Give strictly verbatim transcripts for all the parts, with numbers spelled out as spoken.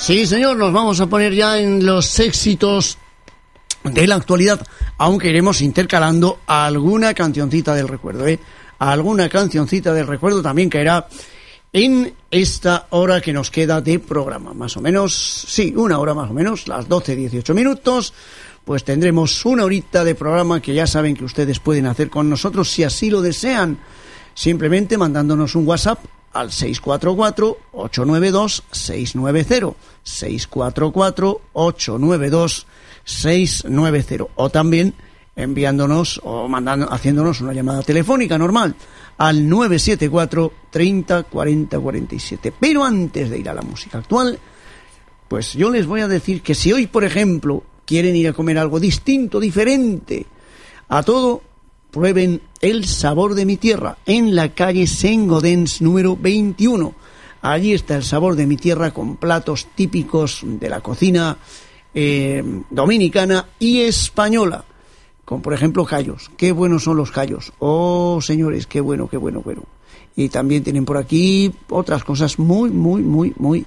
Sí, señor, nos vamos a poner ya en los éxitos de la actualidad, aunque iremos intercalando alguna cancioncita del recuerdo, ¿eh? Alguna cancioncita del recuerdo también caerá en esta hora que nos queda de programa, más o menos, sí, una hora más o menos, las doce dieciocho minutos, pues tendremos una horita de programa que ya saben que ustedes pueden hacer con nosotros si así lo desean, simplemente mandándonos un WhatsApp al seis cuatro cuatro, ocho nueve dos, seis nueve cero, seis cuatro cuatro, ocho nueve dos, seis nueve cero, o también enviándonos o mandando, haciéndonos una llamada telefónica normal al nueve siete cuatro, treinta, cuarenta, cuarenta y siete. Pero antes de ir a la música actual, pues yo les voy a decir que si hoy, por ejemplo, quieren ir a comer algo distinto, diferente a todo, prueben El Sabor de mi Tierra en la calle Sengodens número veintiuno. Allí está El Sabor de mi Tierra con platos típicos de la cocina eh, dominicana y española, como por ejemplo callos. Qué buenos son los callos. Oh, señores, qué bueno, qué bueno, bueno. Y también tienen por aquí otras cosas muy, muy, muy, muy...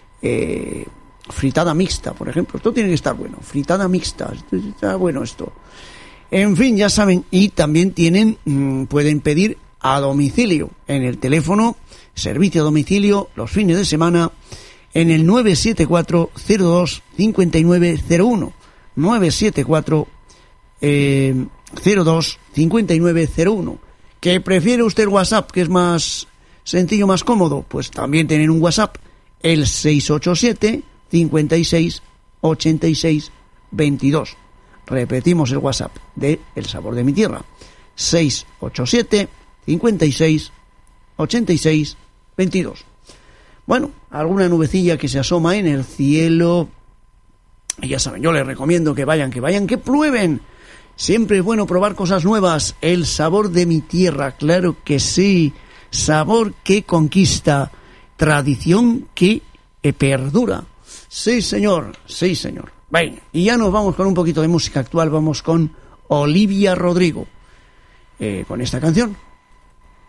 Eh, fritada mixta, por ejemplo. Esto tiene que estar bueno. Fritada mixta. Está bueno esto. En fin, ya saben. Y también tienen, mmm, pueden pedir a domicilio en el teléfono, servicio a domicilio, los fines de semana, en el nueve siete cuatro, cero dos, cinco nueve cero uno. nueve siete cuatro, Eh, cero dos, cinco nueve cero uno. ¿Que prefiere usted el WhatsApp, que es más sencillo, más cómodo? Pues también tienen un WhatsApp, el seis ocho siete, cinco seis, ocho seis, veintidós. Repetimos el WhatsApp de El Sabor de mi Tierra, seis ocho siete, cinco seis, ocho seis, veintidós. Bueno, alguna nubecilla que se asoma en el cielo, y ya saben, yo les recomiendo que vayan, que vayan, que prueben. Siempre es bueno probar cosas nuevas. El Sabor de mi Tierra, claro que sí. Sabor que conquista, tradición que perdura. Sí, señor, sí, señor. Bueno, y ya nos vamos con un poquito de música actual. Vamos con Olivia Rodrigo, eh, con esta canción.